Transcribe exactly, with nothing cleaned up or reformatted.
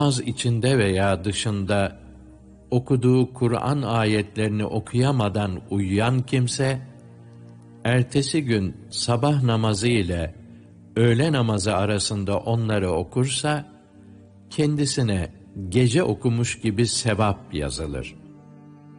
namaz içinde veya dışında okuduğu Kur'an ayetlerini okuyamadan uyuyan kimse, ertesi gün sabah namazı ile öğle namazı arasında onları okursa, kendisine gece okumuş gibi sevap yazılır.